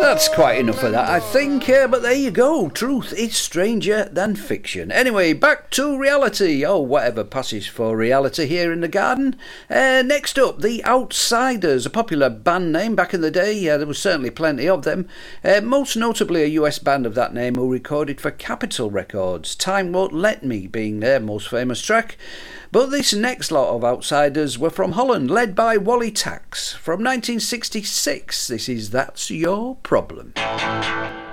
That's quite enough of that, I think, but there you go. Truth is stranger than fiction. Anyway, back to reality, or whatever passes for reality here in the garden. Next up, The Outsiders, a popular band name back in the day. There was certainly plenty of them. Most notably a US band of that name who recorded for Capitol Records, Time Won't Let Me being their most famous track. But this next lot of outsiders were from Holland, led by Wally Tax. From 1966, this is That's Your Problem.